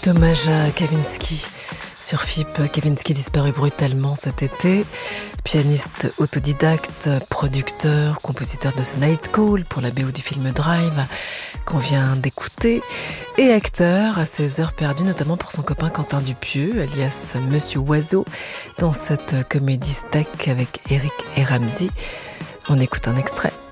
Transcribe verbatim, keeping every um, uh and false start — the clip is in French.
Petit hommage à Kavinsky sur F I P. Kavinsky disparu brutalement cet été. Pianiste autodidacte, producteur, compositeur de The Night Call pour la B O du film Drive qu'on vient d'écouter et acteur à ses heures perdues, notamment pour son copain Quentin Dupieux, alias Monsieur Oiseau, dans cette comédie steak avec Eric et Ramsey. On écoute un extrait.